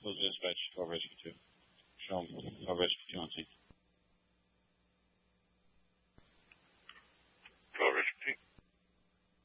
todos esses peixes, talvez que tu. João, talvez que tu ontem.